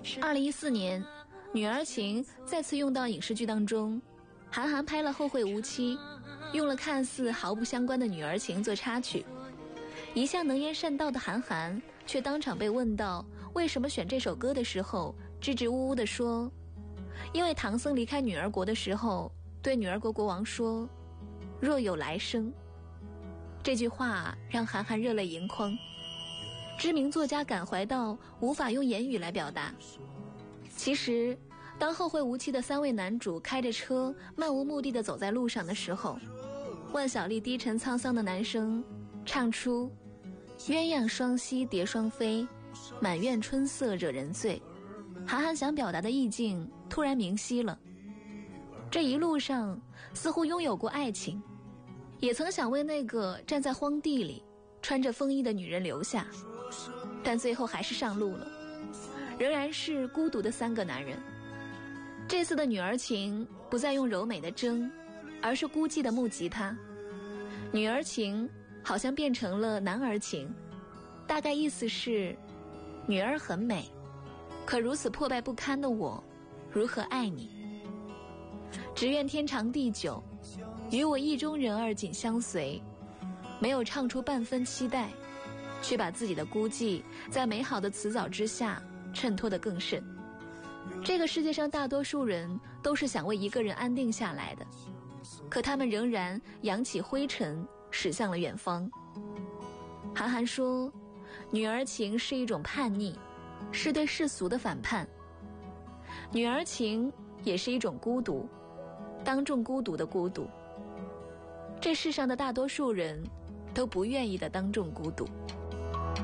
2014年，女儿情再次用到影视剧当中，韩寒拍了《后会无期》，用了看似毫不相关的女儿情做插曲。一向能言善道的韩寒却当场被问到为什么选这首歌的时候，支支吾吾地说，因为唐僧离开女儿国的时候对女儿国国王说，若有来生。这句话让韩寒热泪盈眶，知名作家感怀到无法用言语来表达。其实当后会无期的三位男主开着车漫无目的地走在路上的时候，万晓利低沉沧桑的男声唱出鸳鸯双栖蝶双飞，满院春色惹人醉。韩寒想表达的意境突然明晰了。这一路上似乎拥有过爱情，也曾想为那个站在荒地里穿着风衣的女人留下，但最后还是上路了，仍然是孤独的三个男人。这次的女儿情不再用柔美的筝，而是孤寂的木吉他。女儿情好像变成了男儿情，大概意思是，女儿很美，可如此破败不堪的我，如何爱你？只愿天长地久，与我意中人儿紧相随。没有唱出半分期待，却把自己的孤寂在美好的辞藻之下衬托得更甚。这个世界上大多数人都是想为一个人安定下来的，可他们仍然扬起灰尘驶向了远方。韩寒说，女儿情是一种叛逆，是对世俗的反叛。女儿情也是一种孤独，当众孤独的孤独。这世上的大多数人都不愿意的当众孤独。